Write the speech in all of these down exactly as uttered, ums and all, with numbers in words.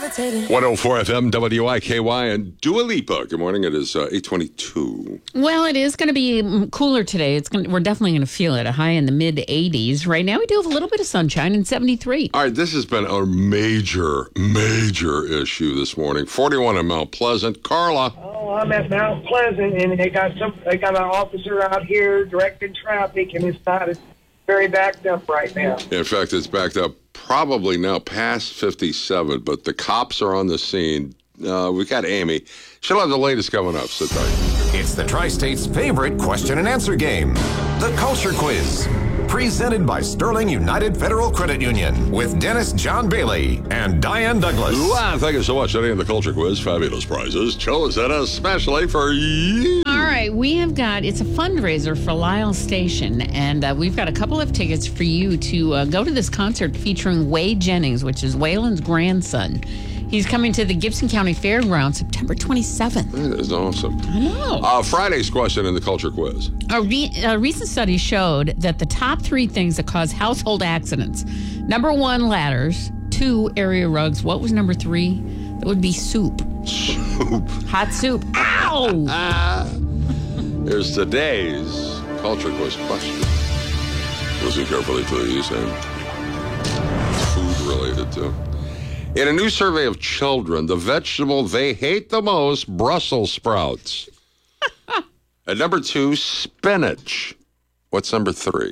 levitating. one oh four F M, W I K Y, and Dua Lipa. Good morning. It is uh, eight twenty-two. Well, it is going to be cooler today. It's going we're definitely going to feel it, a high in the mid eighties. Right now, we do have a little bit of sunshine in seventy-three. All right, this has been a major, major issue this morning. forty-one in Mount Pleasant. Carla. Oh, I'm at Mount Pleasant, and they got some. They got an officer out here directing traffic, and it's not. It's very backed up right now. In fact, it's backed up probably now past fifty-seven, but the cops are on the scene. Uh, we got Amy. She'll have the latest coming up. Sit tight. It's the Tri-State's favorite question and answer game, the Culture Quiz. Presented by Sterling United Federal Credit Union with Dennis John Bailey and Diane Douglas. Wow, thank you so much. Today in the Culture Quiz, fabulous prizes chosen especially for you. All right, we have got, it's a fundraiser for Lyle Station, and uh, we've got a couple of tickets for you to uh, go to this concert featuring Wade Jennings, which is Waylon's grandson. He's coming to the Gibson County Fairgrounds September twenty-seventh. That is awesome. I know. Uh, Friday's question in the Culture Quiz. A, re- a recent study showed that the top three things that cause household accidents, number one, ladders, two, area rugs. What was number three? That would be soup. Soup. Hot soup. Ow! Ah. Here's today's Culture Quiz question. Listen carefully, please, and it's food related too. In a new survey of children, the vegetable they hate the most, Brussels sprouts. At number two, spinach. What's number three?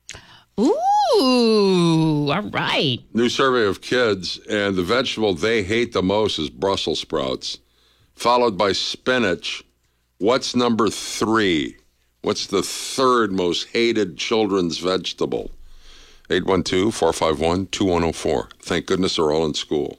Ooh, all right. New survey of kids, and the vegetable they hate the most is Brussels sprouts, followed by spinach. What's number three? What's the third most hated children's vegetable? eight one two, four five one, two one oh four. Thank goodness they're all in school.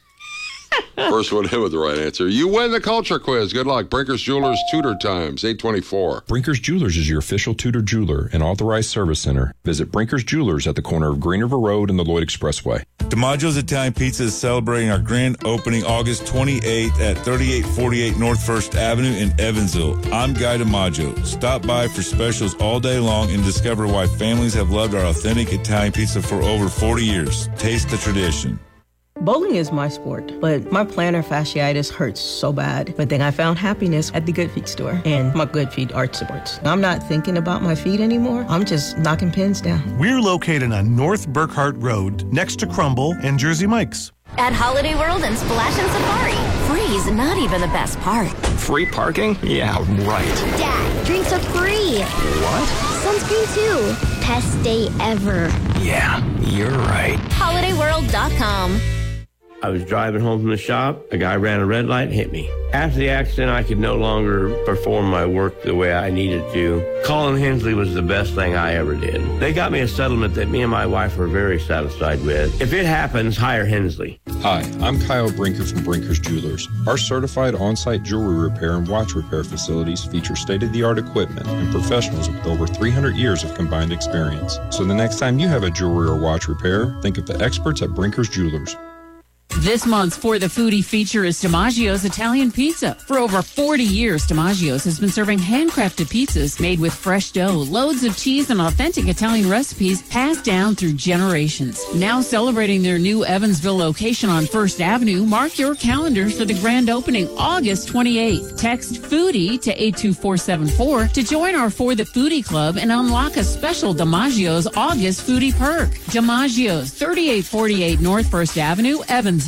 First one in with the right answer. You win the Culture Quiz. Good luck. Brinker's Jewelers Tudor Times, eight twenty-four. Brinker's Jewelers is your official Tudor jeweler and authorized service center. Visit Brinker's Jewelers at the corner of Green River Road and the Lloyd Expressway. DiMaggio's Italian Pizza is celebrating our grand opening August twenty-eighth at thirty-eight forty-eight North First Avenue in Evansville. I'm Guy DiMaggio. Stop by for specials all day long and discover why families have loved our authentic Italian pizza for over forty years. Taste the tradition. Bowling is my sport, but my plantar fasciitis hurts so bad. But then I found happiness at the Good Feet store and my Good Feet Arch Supports. I'm not thinking about my feet anymore. I'm just knocking pins down. We're located on North Burkhart Road, next to Crumble and Jersey Mike's. At Holiday World and Splash and Safari, free's not even the best part. Free parking? Yeah, right. Dad, drinks are free. What? Sunscreen too. Best day ever. Yeah, you're right. holiday world dot com. I was driving home from the shop. A guy ran a red light and hit me. After the accident, I could no longer perform my work the way I needed to. Calling Hensley was the best thing I ever did. They got me a settlement that me and my wife were very satisfied with. If it happens, hire Hensley. Hi, I'm Kyle Brinker from Brinker's Jewelers. Our certified on-site jewelry repair and watch repair facilities feature state-of-the-art equipment and professionals with over three hundred years of combined experience. So the next time you have a jewelry or watch repair, think of the experts at Brinker's Jewelers. This month's For the Foodie feature is DiMaggio's Italian Pizza. For over forty years, DiMaggio's has been serving handcrafted pizzas made with fresh dough, loads of cheese, and authentic Italian recipes passed down through generations. Now celebrating their new Evansville location on First Avenue, mark your calendars for the grand opening August twenty-eighth. Text FOODIE to eight two four seven four to join our For the Foodie Club and unlock a special DiMaggio's August Foodie perk. DiMaggio's, thirty-eight forty-eight North First Avenue, Evansville.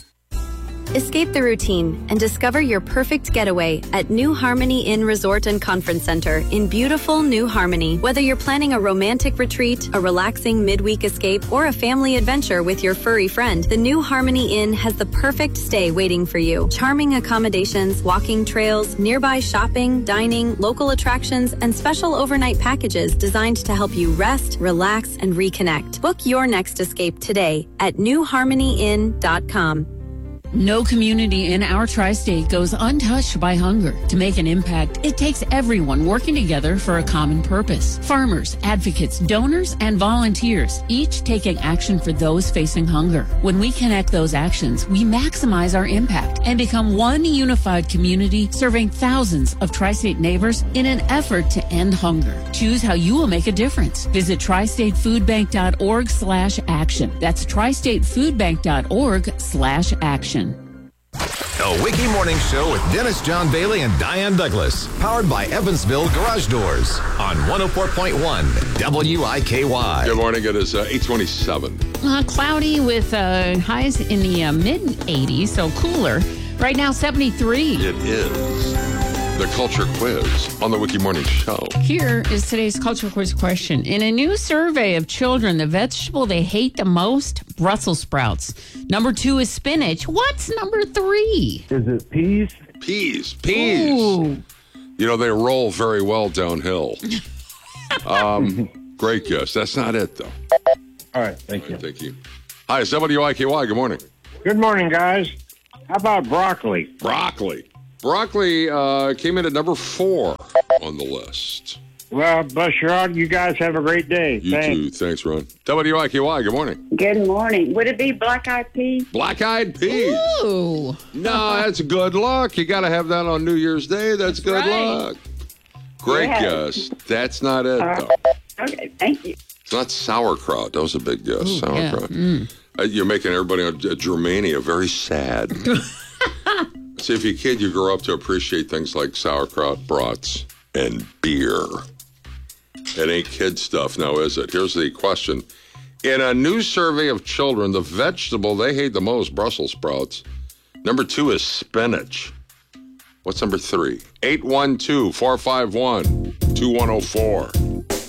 Escape the routine and discover your perfect getaway at New Harmony Inn Resort and Conference Center in beautiful New Harmony. Whether you're planning a romantic retreat, a relaxing midweek escape, or a family adventure with your furry friend, the New Harmony Inn has the perfect stay waiting for you. Charming accommodations, walking trails, nearby shopping, dining, local attractions, and special overnight packages designed to help you rest, relax, and reconnect. Book your next escape today at new harmony inn dot com. No community in our tri-state goes untouched by hunger. To make an impact, it takes everyone working together for a common purpose. Farmers, advocates, donors, and volunteers, each taking action for those facing hunger. When we connect those actions, we maximize our impact and become one unified community serving thousands of tri-state neighbors in an effort to end hunger. Choose how you will make a difference. Visit tri state food bank dot org slash action. That's tri state food bank dot org slash action. The Wiki Morning Show with Dennis John Bailey and Diane Douglas. Powered by Evansville Garage Doors on one oh four point one W I K Y. Good morning. It is uh, eight twenty-seven. Uh, cloudy with uh, highs in the uh, mid eighties, so cooler. Right now, seventy-three. It is the Culture Quiz on the Wiki Morning Show. Here is today's Culture Quiz question. In a new survey of children, the vegetable they hate the most, Brussels sprouts. Number two is spinach. What's number three? Is it peas? Peas. Peas. Ooh. You know, they roll very well downhill. um, great guess. That's not it, though. All right, thank you. Thank you. Hi, it's W I K Y. Good morning. Good morning, guys. How about broccoli? Broccoli. Broccoli uh, came in at number four on the list. Well, bless your heart. You guys have a great day. You Thanks. too. Thanks, Ron. W I K Y, good morning. Good morning. Would it be black-eyed peas? Black-eyed peas. Ooh. No, that's good luck. You got to have that on New Year's Day. That's, that's good right. luck. Great yeah. guess. That's not it, uh, though. Okay, thank you. It's not sauerkraut. That was a big guess. Ooh, sauerkraut. Yeah. Mm. Uh, you're making everybody on uh, Germania very sad. See, if you're a kid, you grow up to appreciate things like sauerkraut, brats, and beer. It ain't kid stuff now, is it? Here's the question. In a new survey of children, the vegetable they hate the most, Brussels sprouts. Number two is spinach. What's number three? eight one two, four five one, two one oh four.